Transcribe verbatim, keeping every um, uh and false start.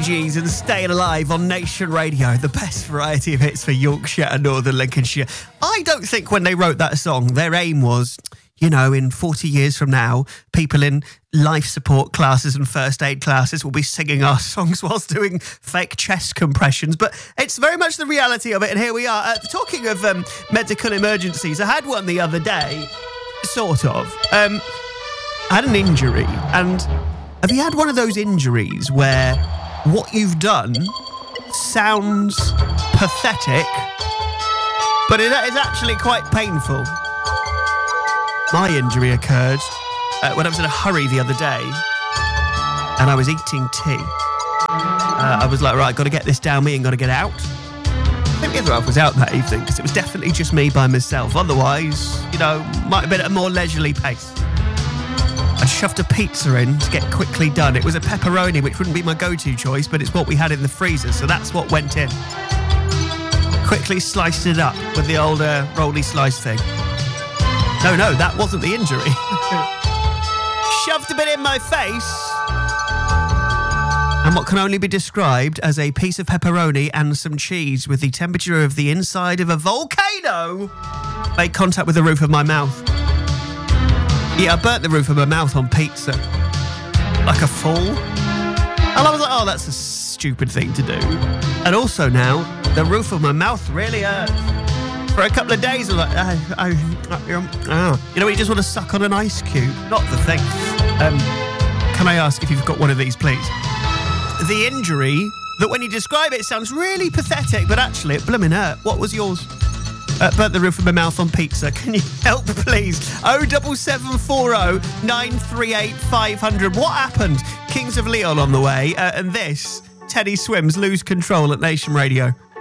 Gees and Staying Alive on Nation Radio, the best variety of hits for Yorkshire and Northern Lincolnshire. I don't think when they wrote that song, their aim was, you know, in forty years from now, people in life support classes and first aid classes will be singing our songs whilst doing fake chest compressions. But it's very much the reality of it, and here we are. Uh, talking of um, medical emergencies, I had one the other day, sort of. Um, I had an injury, and have you had one of those injuries where what you've done sounds pathetic, but it is actually quite painful? My injury occurred uh, when I was in a hurry the other day, and I was eating tea. Uh, I was like, right, got to get this down me and got to get out. I think the other half was out that evening because it was definitely just me by myself. Otherwise, you know, might have been at a more leisurely pace. I shoved a pizza in to get quickly done. It was a pepperoni, which wouldn't be my go-to choice, but it's what we had in the freezer, so that's what went in. Quickly sliced it up with the old uh, rolly slice thing. No, no, that wasn't the injury. Shoved a bit in my face. And what can only be described as a piece of pepperoni and some cheese with the temperature of the inside of a volcano made contact with the roof of my mouth. Yeah, I burnt the roof of my mouth on pizza. Like a fool. And I was like, oh, that's a stupid thing to do. And also now, the roof of my mouth really hurts. For a couple of days, I'm like, I, I, I, oh. You know, you just want to suck on an ice cube. Not the thing. Um, can I ask if you've got one of these, please? The injury that when you describe it sounds really pathetic, but actually it blooming hurt. What was yours? Uh, burnt the roof of my mouth on pizza. Can you help, please? oh seven seven four oh nine three eight five hundred. What happened? Kings of Leon on the way. Uh, and this, Teddy Swims, Lose Control at Nation Radio.